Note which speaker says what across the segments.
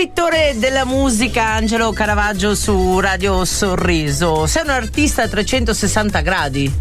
Speaker 1: pittore della musica Angelo Caravaggio su Radio Sorriso. Sei un artista a 360 gradi.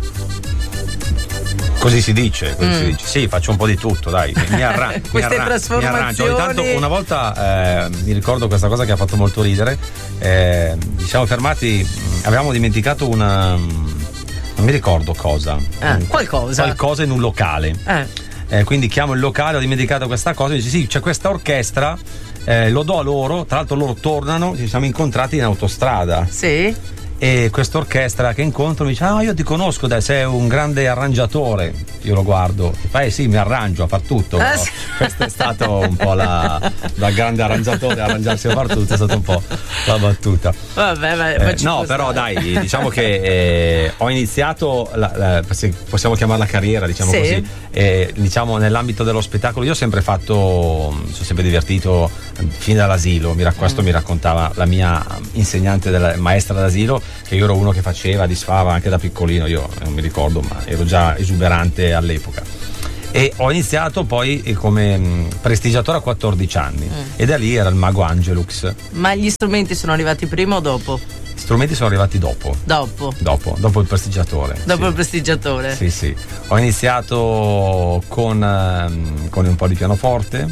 Speaker 2: Così si dice. Sì, faccio un po' di tutto, dai.
Speaker 1: Queste trasformazioni.
Speaker 2: Ogni tanto, una volta mi ricordo questa cosa che ha fatto molto ridere. Ci siamo fermati, avevamo dimenticato una. Non mi ricordo cosa. Qualcosa in un locale. Quindi chiamo il locale, ho dimenticato questa cosa. Dice sì, c'è questa orchestra, lo do a loro. Tra l'altro loro tornano, ci siamo incontrati in autostrada.
Speaker 1: Sì.
Speaker 2: E quest'orchestra che incontro mi dice: ah, io ti conosco, dai, sei un grande arrangiatore. Io lo guardo, sì, mi arrangio a far tutto.
Speaker 1: Sì.
Speaker 2: Questa è stata un po' da grande arrangiatore, arrangiarsi a far tutto, è stata un po' la battuta.
Speaker 1: Vabbè,
Speaker 2: no, però dai, diciamo che ho iniziato possiamo chiamarla carriera, diciamo, sì, così. Diciamo nell'ambito dello spettacolo io ho sempre fatto, mi sono sempre divertito fin dall'asilo. Questo mi raccontava la mia insegnante, maestra d'asilo, che io ero uno che faceva, disfava anche da piccolino. Io non mi ricordo, ma ero già esuberante all'epoca. E ho iniziato poi come prestigiatore a 14 anni e da lì era il mago Angelux.
Speaker 1: Ma gli strumenti sono arrivati prima o dopo?
Speaker 2: Gli strumenti sono arrivati dopo il prestigiatore.
Speaker 1: Dopo il prestigiatore?
Speaker 2: Sì. Ho iniziato con un po' di pianoforte,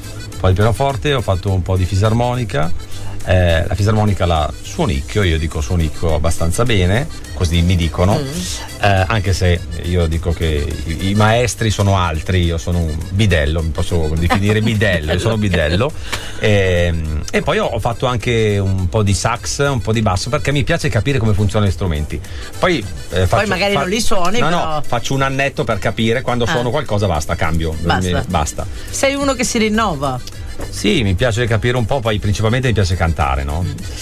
Speaker 2: ho fatto un po' di fisarmonica. La fisarmonica la suonicchio, io dico suonicchio abbastanza bene, così mi dicono, anche se io dico che i maestri sono altri, io sono un bidello, mi posso definire bidello, io sono bidello. E poi ho fatto anche un po' di sax, un po' di basso, perché mi piace capire come funzionano gli strumenti. Poi
Speaker 1: magari non li suoni,
Speaker 2: no, faccio un annetto per capire, quando suono qualcosa cambio, basta.
Speaker 1: Sei uno che si rinnova.
Speaker 2: Sì, mi piace capire un po', poi principalmente mi piace cantare, no?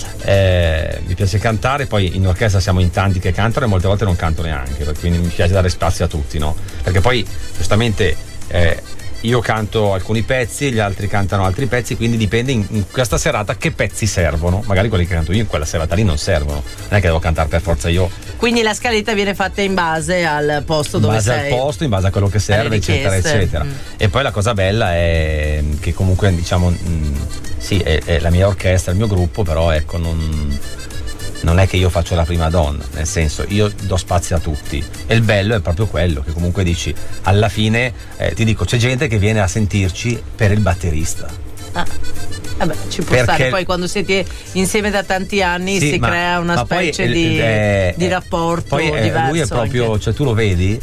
Speaker 2: Mi piace cantare, poi in orchestra siamo in tanti che cantano e molte volte non canto neanche, quindi mi piace dare spazio a tutti, no? Perché poi giustamente io canto alcuni pezzi, gli altri cantano altri pezzi, quindi dipende in questa serata che pezzi servono. Magari quelli che canto io in quella serata lì non servono, non è che devo cantare per forza io.
Speaker 1: Quindi la scaletta viene fatta in base al posto dove sei.
Speaker 2: In base al posto, in base a quello che serve, eccetera. E poi la cosa bella è che comunque, diciamo, sì, è la mia orchestra, il mio gruppo, però ecco, non è che io faccio la prima donna, nel senso, io do spazio a tutti. E il bello è proprio quello, che comunque dici, alla fine ti dico, c'è gente che viene a sentirci per il batterista.
Speaker 1: Vabbè, ci può stare, poi quando siete insieme da tanti anni si crea una specie di rapporto
Speaker 2: poi
Speaker 1: diverso.
Speaker 2: Lui è proprio,
Speaker 1: anche.
Speaker 2: Cioè tu lo vedi,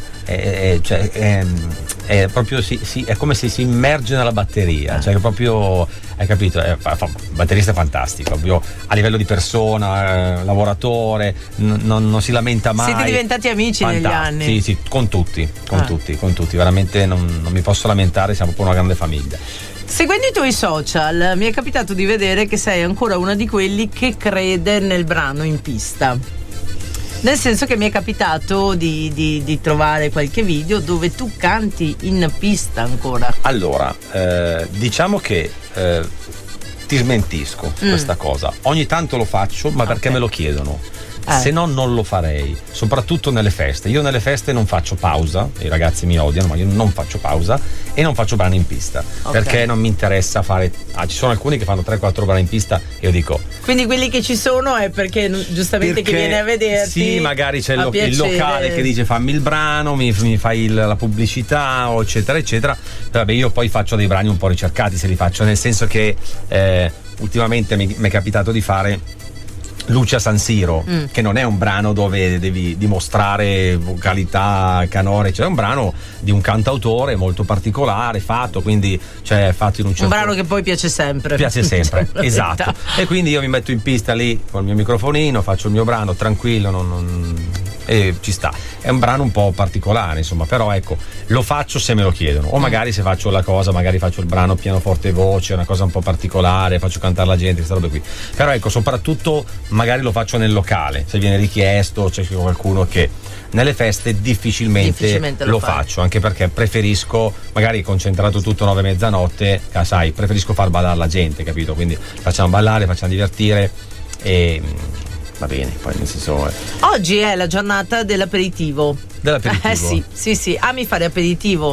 Speaker 2: è proprio è come se si immerge nella batteria, cioè che proprio, hai capito, batterista fantastico, proprio a livello di persona, lavoratore, non si lamenta mai.
Speaker 1: Siete diventati amici negli anni?
Speaker 2: Sì, con tutti, veramente non mi posso lamentare, siamo proprio una grande famiglia.
Speaker 1: Seguendo i tuoi social mi è capitato di vedere che sei ancora uno di quelli che crede nel brano in pista. Nel senso che mi è capitato di trovare qualche video dove tu canti in pista ancora.
Speaker 2: Allora, diciamo che ti smentisco questa cosa. Ogni tanto lo faccio, ma perché me lo chiedono. Se no non lo farei, soprattutto nelle feste. Io nelle feste non faccio pausa, i ragazzi mi odiano, ma io non faccio pausa e non faccio brani in pista, perché non mi interessa fare. Ci sono alcuni che fanno 3-4 brani in pista e io dico.
Speaker 1: Quindi quelli che ci sono è perché giustamente chi viene a vederti.
Speaker 2: Sì, magari c'è il locale che dice fammi il brano, mi fai la pubblicità, eccetera. Vabbè, io poi faccio dei brani un po' ricercati, se li faccio, nel senso che ultimamente mi è capitato di fare Luce a San Siro, che non è un brano dove devi dimostrare vocalità, canore, cioè è un brano di un cantautore molto particolare, fatto in un certo.
Speaker 1: Un brano che poi piace sempre,
Speaker 2: esatto. E quindi io mi metto in pista lì con il mio microfonino, faccio il mio brano tranquillo, e ci sta. È un brano un po' particolare, insomma, però ecco, lo faccio se me lo chiedono, o magari se faccio magari faccio il brano pianoforte e voce, una cosa un po' particolare, faccio cantare la gente, queste robe qui. Però ecco, soprattutto magari lo faccio nel locale, se viene richiesto, c'è qualcuno che. Nelle feste difficilmente lo faccio, anche perché preferisco, magari concentrato tutto 9 mezzanotte, sai, preferisco far ballare la gente, capito? Quindi facciamo ballare, facciamo divertire e va bene, poi nel senso.
Speaker 1: Oggi è la giornata dell'aperitivo.
Speaker 2: Sì.
Speaker 1: Ami fare aperitivo?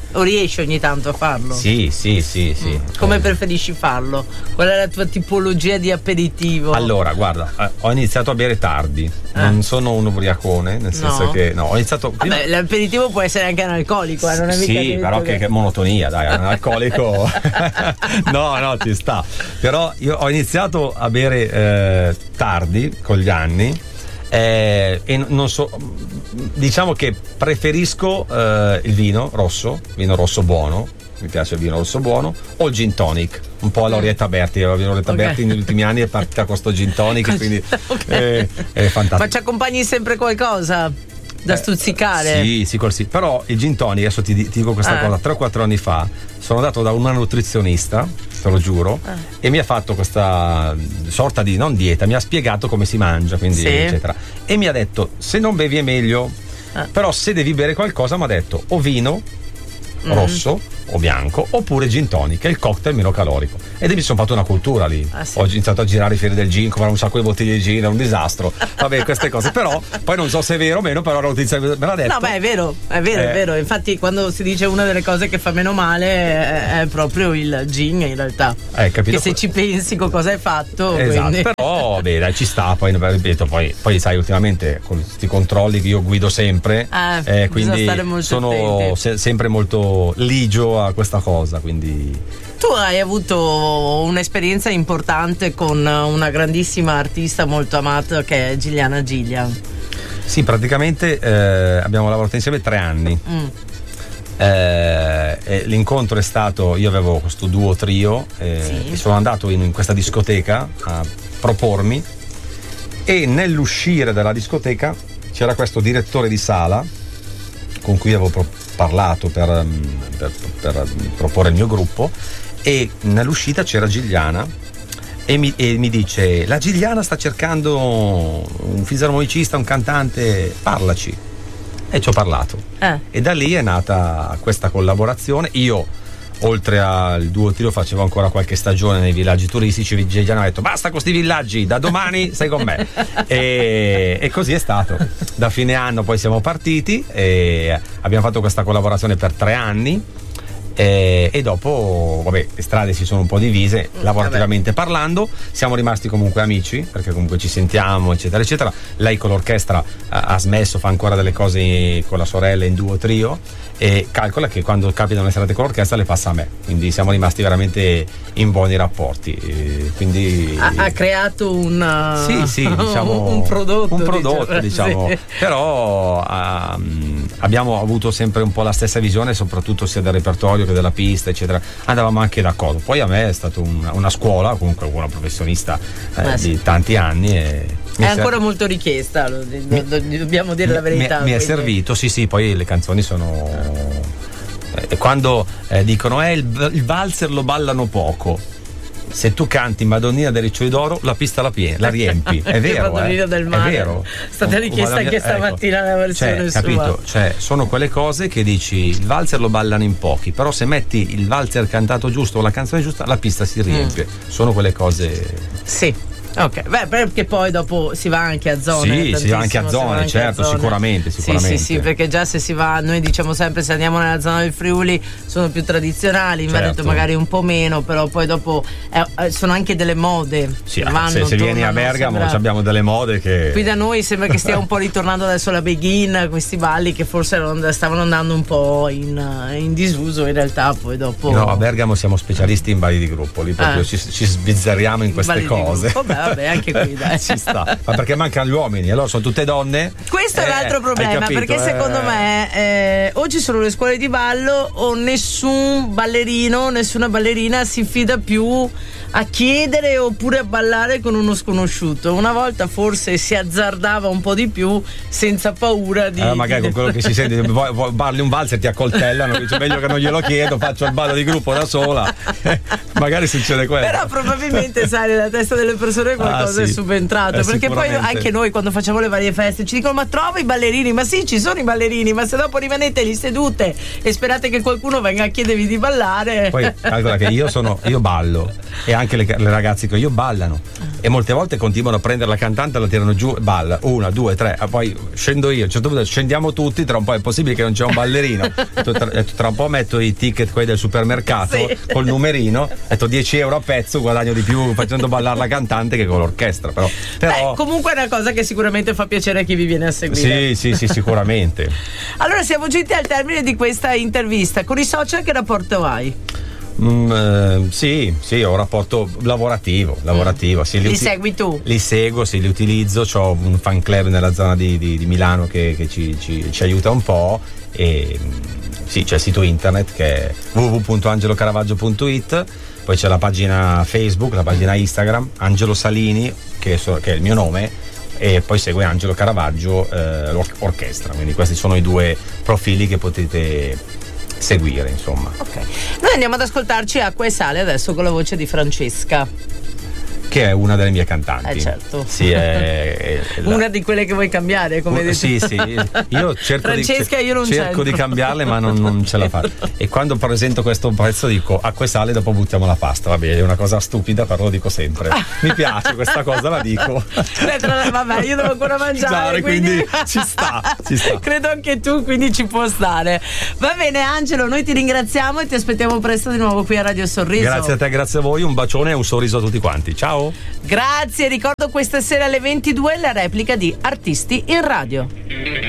Speaker 1: O riesci ogni tanto a farlo?
Speaker 2: Sì.
Speaker 1: Come preferisci farlo? Qual è la tua tipologia di aperitivo?
Speaker 2: Allora, guarda, ho iniziato a bere tardi. Non sono un ubriacone, nel senso che ho iniziato prima.
Speaker 1: Vabbè, l'aperitivo può essere anche analcolico, non è mica
Speaker 2: sì, però che monotonia, dai, analcolico. no, ci sta. Però io ho iniziato a bere tardi con gli anni. E non so, diciamo che preferisco il vino rosso buono, mi piace il vino rosso buono, o il gin tonic, un po' all'Orietta Berti. L'Orietta Berti negli ultimi anni è partita con sto gin tonic, quindi è fantastico.
Speaker 1: Ma ci accompagni sempre qualcosa da stuzzicare?
Speaker 2: Sì, però il gin tonic, adesso ti dico questa cosa, 3 o 4 anni fa sono andato da una nutrizionista, te lo giuro, e mi ha fatto questa sorta di non dieta, mi ha spiegato come si mangia, quindi eccetera, e mi ha detto se non bevi è meglio, però se devi bere qualcosa mi ha detto o vino rosso o bianco oppure gin tonic, è il cocktail meno calorico, ed mi sono fatto una cultura lì. Ho iniziato a girare i fieri del gin, comprare un sacco di bottiglie di gin, è un disastro, vabbè, queste cose, però poi non so se è vero o meno, però la notizia me l'ha detto.
Speaker 1: No, beh, è vero, infatti quando si dice una delle cose che fa meno male è proprio il gin, in realtà,
Speaker 2: capito?
Speaker 1: Che se ci pensi con cosa hai fatto,
Speaker 2: esatto,
Speaker 1: quindi...
Speaker 2: però beh, dai, ci sta, poi ripeto, poi sai, ultimamente con questi controlli che io guido sempre, quindi sono sempre molto ligio a questa cosa, quindi...
Speaker 1: Tu hai avuto un'esperienza importante con una grandissima artista molto amata che è Giuliana Gillian.
Speaker 2: Sì, praticamente abbiamo lavorato insieme 3 anni. L'incontro è stato, io avevo questo duo trio, e sono andato in questa discoteca a propormi, e nell'uscire dalla discoteca c'era questo direttore di sala con cui avevo parlato per proporre il mio gruppo, e nell'uscita c'era Giuliana e mi dice: la Giuliana sta cercando un fisarmonicista, un cantante, parlaci. E ci ho parlato, e da lì è nata questa collaborazione. Io, oltre al duo trio, facevo ancora qualche stagione nei villaggi turistici. Giuliana ha detto: basta con sti villaggi, da domani sei con me. E così è stato. Da fine anno poi siamo partiti e abbiamo fatto questa collaborazione per 3 anni. E dopo, vabbè, le strade si sono un po' divise, lavorativamente parlando. Siamo rimasti comunque amici, perché comunque ci sentiamo, eccetera eccetera. Lei con l'orchestra ha smesso, fa ancora delle cose con la sorella in duo trio, e calcola che quando capitano le serate con l'orchestra le passa a me, quindi siamo rimasti veramente in buoni rapporti, quindi
Speaker 1: ha creato
Speaker 2: diciamo,
Speaker 1: un prodotto,
Speaker 2: diciamo.
Speaker 1: Sì.
Speaker 2: Però abbiamo avuto sempre un po' la stessa visione, soprattutto sia del repertorio che della pista, eccetera. Andavamo anche d'accordo. Poi a me è stata una scuola, comunque una professionista di tanti anni, e
Speaker 1: è ancora molto richiesta, dobbiamo dire la verità.
Speaker 2: Mi è servito, sì, poi le canzoni sono quando dicono il valzer lo ballano poco, se tu canti Madonnina dei Riccioli d'Oro la pista la riempi, è vero,
Speaker 1: Madonnina del Mare,
Speaker 2: è vero,
Speaker 1: è stata richiesta anche stamattina la versione sua.
Speaker 2: Capito? Cioè, sono quelle cose che dici il valzer lo ballano in pochi, però se metti il valzer cantato giusto o la canzone giusta la pista si riempie. Sono quelle cose.
Speaker 1: Sì. Ok, beh, perché poi dopo si va anche a zone.
Speaker 2: Sì, si va anche a zone, certo, sicuramente.
Speaker 1: Sì, perché già se si va, noi diciamo sempre, se andiamo nella zona del Friuli sono più tradizionali, in Veneto magari un po' meno, però poi dopo sono anche delle mode.
Speaker 2: Sì, se vieni a Bergamo abbiamo delle mode che...
Speaker 1: Qui da noi sembra che stia un po' ritornando adesso la begin, questi balli che forse stavano andando un po' in disuso, in realtà poi dopo...
Speaker 2: No, a Bergamo siamo specialisti in balli di gruppo, lì proprio ci sbizzarriamo in queste cose.
Speaker 1: Vabbè, anche qui dai.
Speaker 2: Ci sta. Ma perché mancano gli uomini, allora sono tutte donne.
Speaker 1: Questo è un altro problema, perché secondo me o ci sono le scuole di ballo o nessun ballerino, nessuna ballerina si fida più a chiedere oppure a ballare con uno sconosciuto. Una volta forse si azzardava un po' di più senza paura di
Speaker 2: magari con quello che si sente, balli un valzer ti accoltellano, dice meglio che non glielo chiedo, faccio il ballo di gruppo da sola. Magari succede quello.
Speaker 1: Però probabilmente sai, nella testa delle persone attenzione qualcosa è subentrato, perché poi anche noi quando facciamo le varie feste ci dicono: ma trova i ballerini, ma sì, ci sono i ballerini, ma se dopo rimanete lì sedute e sperate che qualcuno venga a chiedervi di ballare.
Speaker 2: Poi calcola che io ballo, e anche le ragazze che io ballano, e molte volte continuano a prendere la cantante, la tirano giù, balla 1, 2, 3, poi scendo io, a un certo punto scendiamo tutti, tra un po' è possibile che non c'è un ballerino, tra un po' metto i ticket quelli del supermercato, sì, col numerino, metto 10 euro a pezzo, guadagno di più facendo ballare la cantante che con l'orchestra, però
Speaker 1: comunque è una cosa che sicuramente fa piacere a chi vi viene a seguire.
Speaker 2: Sì, sicuramente.
Speaker 1: Allora siamo giunti al termine di questa intervista. Con i social che rapporto hai?
Speaker 2: Sì, ho un rapporto lavorativo. Sì,
Speaker 1: li segui tu?
Speaker 2: Li seguo, sì, li utilizzo. C'ho un fan club nella zona di Milano che ci aiuta un po', e sì, c'è il sito internet che è www.angelocaravaggio.it, poi c'è la pagina Facebook, la pagina Instagram Angelo Salini, che è il mio nome, e poi segue Angelo Caravaggio orchestra, quindi questi sono i due profili che potete seguire, insomma.
Speaker 1: Ok, noi andiamo ad ascoltarci Acqua e Sale adesso con la voce di Francesca,
Speaker 2: che è una delle mie cantanti.
Speaker 1: Certo.
Speaker 2: Sì, è
Speaker 1: una di quelle che vuoi cambiare, come detto.
Speaker 2: Sì, io cerco di cambiarle, ma non ce la faccio. E quando presento questo pezzo dico acqua e sale, dopo buttiamo la pasta. Vabbè, è una cosa stupida, però lo dico sempre. Mi piace questa cosa, la dico.
Speaker 1: Vabbè, io devo ancora mangiare, quindi
Speaker 2: ci sta.
Speaker 1: Credo anche tu, quindi ci può stare. Va bene, Angelo, noi ti ringraziamo e ti aspettiamo presto di nuovo qui a Radio Sorriso.
Speaker 2: Grazie a te, grazie a voi, un bacione e un sorriso a tutti quanti. Ciao.
Speaker 1: Grazie, ricordo questa sera alle 22 la replica di Artisti in Radio.